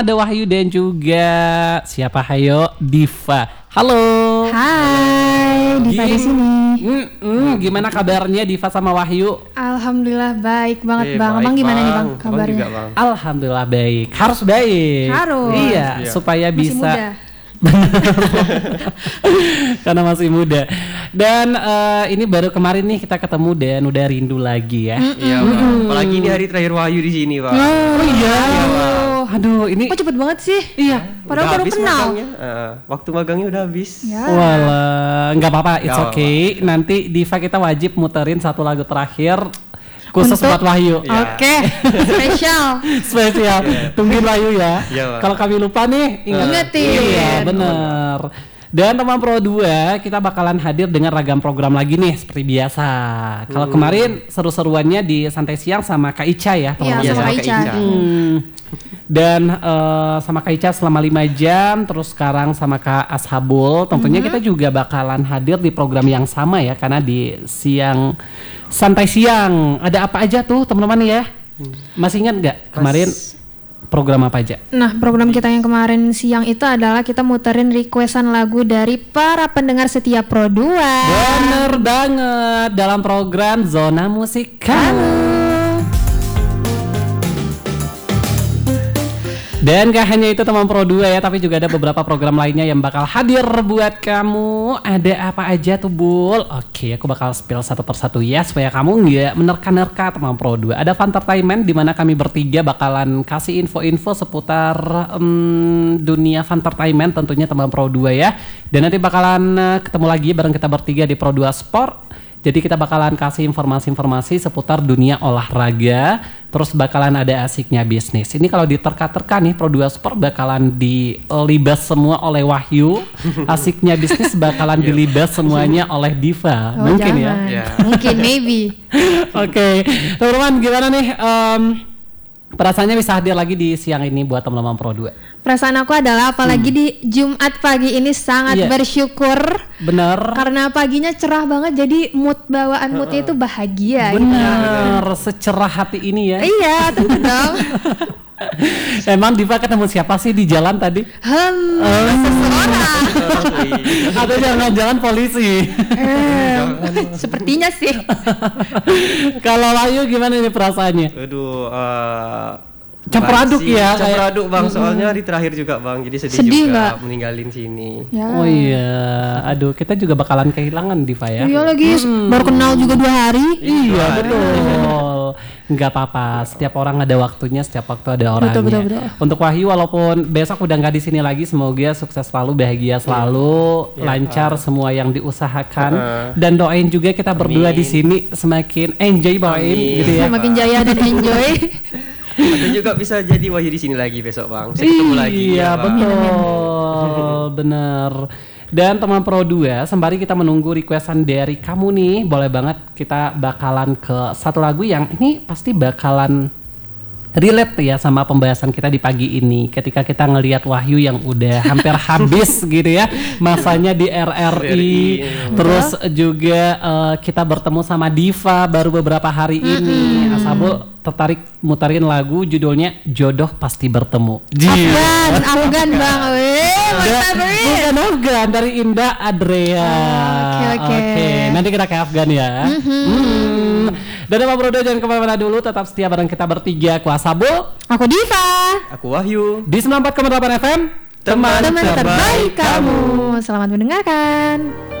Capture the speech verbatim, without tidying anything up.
Ada Wahyu dan juga siapa Hayo Diva. Halo. Hai, Diva di sini. Mm, mm, gimana kabarnya Diva sama Wahyu? Alhamdulillah baik banget Eh, Bang. baik, Abang gimana nih Bang Bang? kabarnya? Abang juga, Bang. Alhamdulillah baik. Harus baik. Harus. Iya, Iya. supaya Masih bisa. muda. Karena masih muda. Dan eh, ini baru kemarin nih kita ketemu dan udah rindu lagi ya. Iya, Bang. Apalagi ini hari terakhir Wahyu di sini, Bang. Oh iya. Oh, Aduh, ini kok cepet banget sih? iya. Padahal Udah baru habis kenal. magangnya. Eh, waktu magangnya udah habis. Ya. Walah, nggak apa-apa, it's Nggak okay. Nanti Diva kita wajib muterin satu lagu terakhir khusus Untuk- buat Wahyu. Iya. Oke, spesial. Spesial. Tungguin Wahyu ya. Iya, Pak. Kalau kami lupa nih, ingat. Ingetin. Iya, bener. Dan teman Pro dua, kita bakalan hadir dengan ragam program lagi nih seperti biasa. Kalau kemarin seru-seruannya di Santai Siang sama Kak Ica ya, teman-teman. Iya, Iya, sama sama Kak Kak Ica. Ica. Hmm. Dan eh, sama Kak Ica selama lima jam, terus sekarang sama Kak Ashabul. Tentunya kita juga bakalan hadir di program yang sama ya, karena di siang Santai Siang. Ada apa aja tuh teman-teman ya? Masih ingat nggak kemarin program apa aja? Nah, program kita yang kemarin siang itu adalah kita muterin requestan lagu dari para pendengar setia Pro dua. Bener banget, dalam program Zona Musik Kamu. Dan gak hanya itu teman Pro dua ya, tapi juga ada beberapa program lainnya yang bakal hadir buat kamu. Ada apa aja tuh Bul? Oke, aku bakal spill satu persatu ya, supaya kamu nggak menerka-nerka teman Pro dua. Ada Fantertainment di mana kami bertiga bakalan kasih info-info seputar um, dunia Fantertainment tentunya teman Pro dua ya. Dan nanti bakalan uh, ketemu lagi bareng kita bertiga di Pro dua Sport. Jadi kita bakalan kasih informasi-informasi seputar dunia olahraga, terus bakalan ada asiknya bisnis. Ini kalau diterka-terka nih Pro dua Sport bakalan dilibas semua oleh Wahyu, asiknya bisnis bakalan dilibas semuanya oleh Diva. Oh, Mungkin ya. jangan. Ya. Mungkin maybe. Oke, teman-teman gimana nih? Em, perasaannya bisa hadir lagi di siang ini buat teman-teman Pro dua. Perasaan aku adalah apalagi di Jumat pagi ini sangat Iya. bersyukur Bener. karena paginya cerah banget, jadi mood bawaan moodnya itu bahagia. gitu. Bener, secerah hati ini ya. Iya, tentu dong. Emang Diva ketemu siapa sih di jalan tadi? Hmm, Oh. seseorang. Atau jangan-jangan polisi? Eh, sepertinya sih. Kalau Wahyu gimana nih perasaannya? Aduh, eh Campur berat aduk sih. ya, Campur kayak- aduk, Bang. Soalnya hari terakhir juga, Bang. Jadi sedih, Sedih juga nggak? meninggalin sini. Ya. Oh iya, aduh kita juga bakalan kehilangan Diva ya. Iya lagi, baru kenal juga dua hari. Iya betul. Nggak apa-apa, setiap orang ada waktunya, setiap waktu ada orangnya. Betul, betul, betul. Untuk Wahyu walaupun besok udah nggak di sini lagi, semoga sukses selalu, bahagia selalu, lancar semua yang diusahakan. Dan doain juga kita berdua di sini semakin enjoy bawain Amin. gitu ya. Semakin jaya dan enjoy. Atau juga bisa jadi Wahyu di sini lagi besok, Bang. Saya ketemu lagi. Iya ya, Bang. betul, bener. Dan teman Pro dua, sembari kita menunggu requestan dari kamu nih, boleh banget kita bakalan ke satu lagu yang ini pasti bakalan relate ya sama pembahasan kita di pagi ini. Ketika kita ngelihat Wahyu yang udah hampir habis gitu ya masanya di R R I, R R I, terus juga eh, kita bertemu sama Diva baru beberapa hari ini. Asabul tertarik muterin lagu judulnya Jodoh Pasti Bertemu. Afgan, Afgan bang, weh, mantap weh. Bukan Afgan, dari Indah Adrea. Oke, oke. Nanti kita ke Afgan ya. Hmm. Dan Pak Brodo jangan kemana-mana dulu, tetap setia bareng kita bertiga. Aku Asabul Aku Diva. Aku Wahyu. di sembilan puluh empat koma delapan F M. Teman Teman terbaik terbaik kamu. Selamat mendengarkan.